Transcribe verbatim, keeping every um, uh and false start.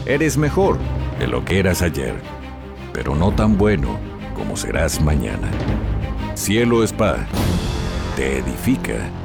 Eres mejor de lo que eras ayer, pero no tan bueno como serás mañana. Cielo Spa te edifica.